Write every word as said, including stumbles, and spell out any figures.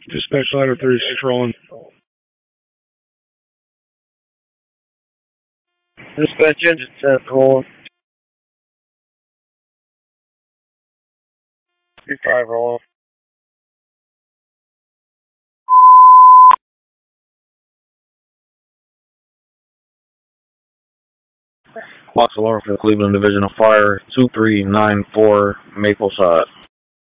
Dispatch ladder thirty-six rolling. Dispatch engine set rolling. three five rolling. Box alarm for the Cleveland Division of Fire, two three nine four Maple Side.